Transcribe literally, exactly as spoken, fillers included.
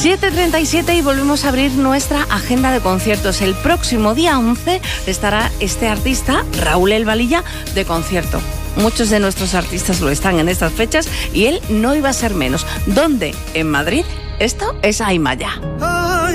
siete treinta y siete y volvemos a abrir nuestra agenda de conciertos. El próximo día once estará este artista, Raúl El Valilla, de concierto. Muchos de nuestros artistas lo están en estas fechas y él no iba a ser menos. ¿Dónde? En Madrid. Esto es Aymaya.